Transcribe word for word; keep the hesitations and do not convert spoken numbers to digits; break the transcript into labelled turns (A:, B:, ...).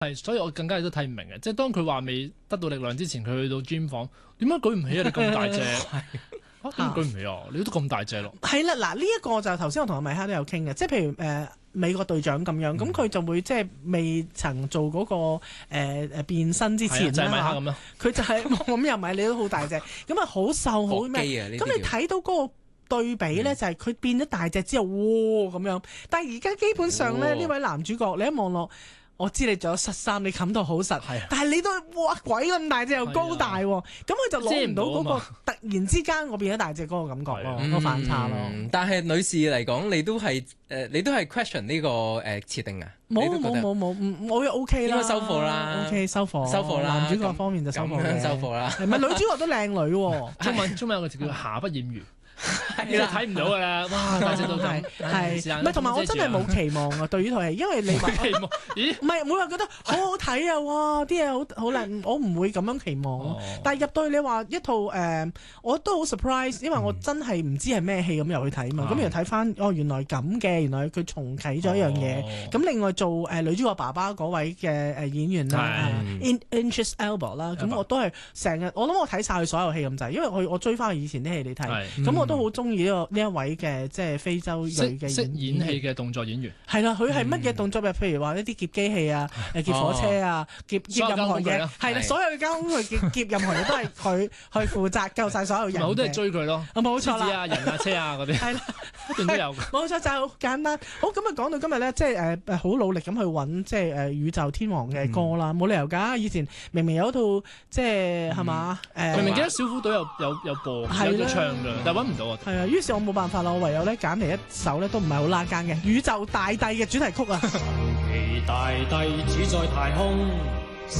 A: 係，所以我更加都睇唔明嘅，即係當佢話未得到力量之前，佢去到 gym 房，點解舉唔起啊？你咁大隻，啊點舉唔起啊？你都咁大隻咯。
B: 係啦，嗱呢一個就頭先我同阿米哈都有傾嘅，即係譬如誒、呃、美國隊長咁樣，咁佢、嗯、就會即係未曾做嗰、那個誒誒、呃、變身之前
A: 就係、是、米哈咁咯。佢
B: 就係咁又唔係，你都好大隻，咁啊好瘦好咩？咁你睇到嗰個對比咧，嗯、就係佢變咗大隻之後，哇咁樣。但係而家基本上咧，呢、哦、位男主角你一望落。我知你仲有恤衫，你冚到好實，啊、但係你都哇鬼咁大隻又高大喎，咁佢、啊、就攞唔到嗰個突然之間我變咗大隻嗰個感覺咯，個、啊、反差咯、
C: 嗯。但係女士嚟講，你都係誒、呃，你都係 question 呢、這個誒設、呃、定啊？
B: 冇冇冇冇，我 OK 啦，
C: 應該收貨啦
B: ，OK 收貨，
C: 收貨啦。
B: 男主角方面就收貨嘅，
C: 收貨啦。
B: 係咪女主角都靚女喎？
A: 中文中文有個字叫瑕不掩瑜。你就睇唔到噶啦，哇！大隻到咁，
B: 係，唔係同埋我真係冇期望啊！對於套戲，因為你話
A: 期望，咦？
B: 唔係，每個人覺得好好睇啊！哇，啲嘢好好靚，我唔會咁樣期望咯。但係入到去你話一套誒，我都好 surprise，因為我真係唔知係咩戲咁入去睇嘛。咁又睇翻，哦，原來咁嘅，原來佢重啟咗一樣嘢。咁另外做誒女主角爸爸嗰位嘅誒演員啦，Idris Elba 啦，咁我都係成日，我諗我睇晒佢所有戲咁滯，因為我我追翻佢以前啲戲你睇，咁我。都好中意呢個呢一位嘅即係非洲裔嘅
A: 識演戲嘅動作演員。
B: 係啦，佢係乜嘢動作嘅？譬如話一啲劫機器啊、誒劫火車啊、劫劫任何嘢，係啦，所有嘅交通去劫劫任何嘢都係佢去負責救晒所有人。
A: 好多係追佢咯，
B: 冇錯啦，
A: 啊人啊車啊嗰啲係啦，一定都有。
B: 冇錯就係好簡單。好咁啊，講到今日咧，即係誒誒好努力咁去揾即係誒宇宙天王嘅歌啦，冇理由㗎。以前明明有一套即係係嘛誒，
A: 明明記得小虎隊有有有播有咗唱㗎，但係揾唔到。
B: 係啊，於是我冇辦法啦，我唯有咧揀嚟一首咧都唔係好拉更嘅《宇宙大帝》嘅主題曲啊。
D: 其大帝主宰太空。